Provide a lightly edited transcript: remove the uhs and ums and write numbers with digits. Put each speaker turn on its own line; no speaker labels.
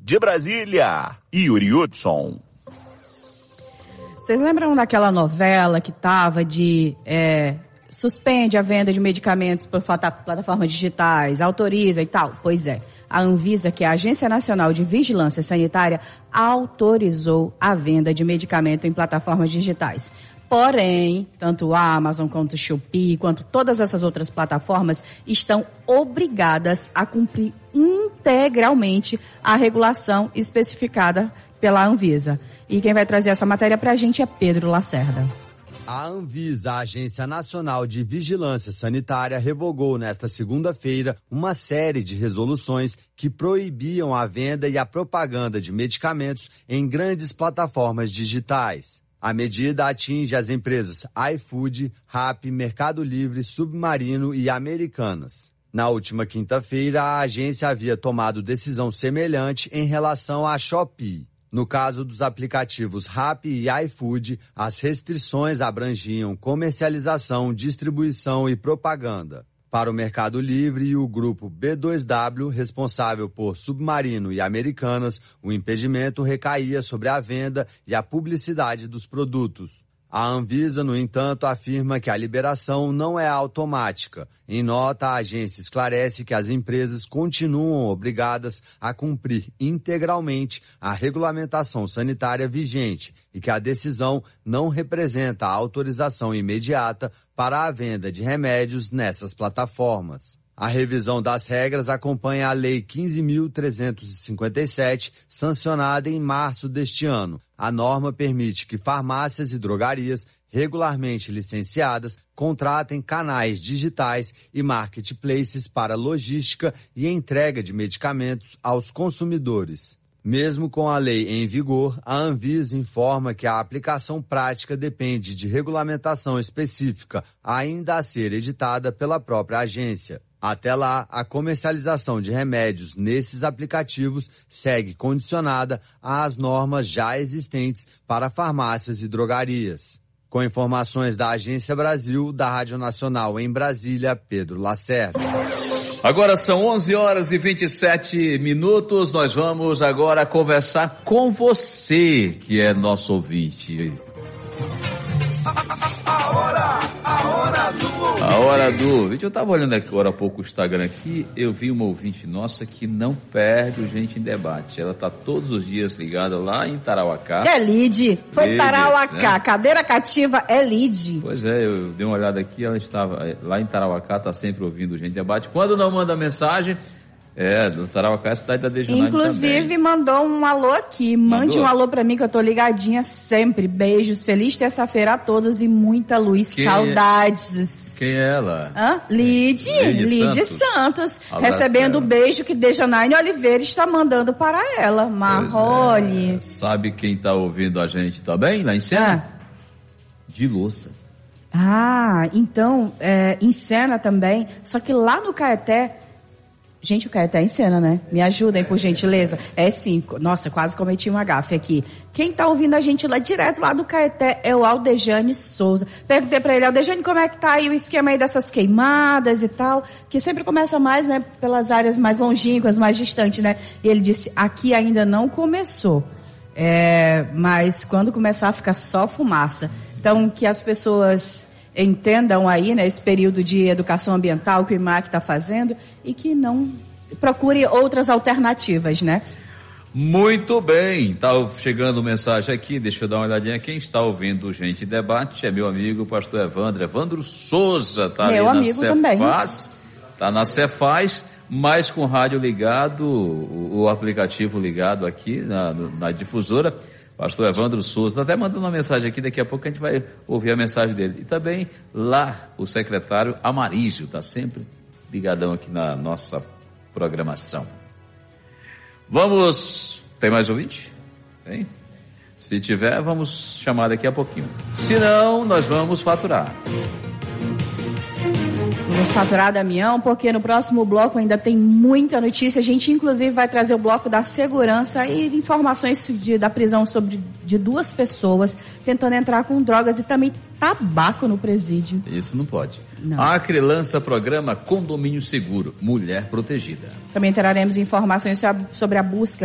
De Brasília, Yuri Hudson.
Vocês lembram daquela novela que tava de suspende a venda de medicamentos por plataformas digitais, autoriza e tal? Pois é, a Anvisa, que é a Agência Nacional de Vigilância Sanitária, autorizou a venda de medicamento em plataformas digitais. Porém, tanto a Amazon quanto o Shopee, quanto todas essas outras plataformas estão obrigadas a cumprir integralmente a regulação especificada pela Anvisa. E quem vai trazer essa matéria para a gente é Pedro Lacerda.
A Anvisa, a Agência Nacional de Vigilância Sanitária, revogou nesta segunda-feira uma série de resoluções que proibiam a venda e a propaganda de medicamentos em grandes plataformas digitais. A medida atinge as empresas iFood, Rappi, Mercado Livre, Submarino e Americanas. Na última quinta-feira, a agência havia tomado decisão semelhante em relação à Shopee. No caso dos aplicativos Rappi e iFood, as restrições abrangiam comercialização, distribuição e propaganda. Para o Mercado Livre e o grupo B2W, responsável por Submarino e Americanas, o impedimento recaía sobre a venda e a publicidade dos produtos. A Anvisa, no entanto, afirma que a liberação não é automática. Em nota, a agência esclarece que as empresas continuam obrigadas a cumprir integralmente a regulamentação sanitária vigente e que a decisão não representa a autorização imediata para a venda de remédios nessas plataformas. A revisão das regras acompanha a Lei 15.357, sancionada em março deste ano. A norma permite que farmácias e drogarias regularmente licenciadas contratem canais digitais e marketplaces para logística e entrega de medicamentos aos consumidores. Mesmo com a lei em vigor, a Anvisa informa que a aplicação prática depende de regulamentação específica, ainda a ser editada pela própria agência. Até lá, a comercialização de remédios nesses aplicativos segue condicionada às normas já existentes para farmácias e drogarias. Com informações da Agência Brasil, da Rádio Nacional em Brasília, Pedro Lacerda.
Agora são 11h27. Nós vamos agora conversar com você, que é nosso ouvinte. A hora do ouvinte. Eu estava olhando agora há pouco o Instagram aqui, eu vi uma ouvinte nossa que não perde o Gente em Debate. Ela está todos os dias ligada lá em Tarauacá.
É Lide, foi Tarauacá, né? Cadeira cativa é Lide.
Pois é, eu dei uma olhada aqui, ela estava lá em Tarauacá, está sempre ouvindo o Gente em Debate. Quando não manda mensagem, do Tarauacá, é a cidade da Dejanine.
Inclusive,
também.
Mandou um alô aqui. Mande um alô pra mim que eu tô ligadinha sempre. Beijos, feliz terça-feira a todos e muita luz. Saudades.
Quem é ela?
Lide Santos. Recebendo o beijo que Dejanine Oliveira está mandando para ela. Marrole.
Sabe quem tá ouvindo a gente também lá em Sena? De Louça.
Então, em Sena também. Só que lá no Caeté... Gente, o Caeté é em Sena, né? Me ajudem, por gentileza. Sim. Nossa, quase cometi uma gafe aqui. Quem tá ouvindo a gente lá, direto lá do Caeté, é o Aldejane Souza. Perguntei pra ele, Aldejane, como é que tá aí o esquema aí dessas queimadas e tal? Que sempre começa mais, né, pelas áreas mais longínquas, mais distantes, né? E ele disse, aqui ainda não começou. Mas quando começar, fica só fumaça. Então, que as pessoas... entendam aí, né, esse período de educação ambiental que o IMAC está fazendo e que não procure outras alternativas, né?
Muito bem, tá chegando mensagem aqui, deixa eu dar uma olhadinha. Quem está ouvindo o Gente em Debate é meu amigo, o pastor Evandro Souza, tá
meu
ali
amigo
na
também.
Tá na Cefaz, mas com o rádio ligado, o aplicativo ligado aqui na difusora. Pastor Evandro Souza, está até mandando uma mensagem aqui, daqui a pouco a gente vai ouvir a mensagem dele. E também lá o secretário Amarício, está sempre ligadão aqui na nossa programação. Tem mais ouvinte? Tem? Se tiver, vamos chamar daqui a pouquinho. Se não, nós vamos faturar.
Vamos faturar, Damião, porque no próximo bloco ainda tem muita notícia. A gente, inclusive, vai trazer o bloco da segurança e informações da prisão de 2 pessoas tentando entrar com drogas e também tabaco no presídio.
Isso não pode.
Não.
A Acre lança programa Condomínio Seguro, Mulher Protegida.
Também traremos informações sobre a busca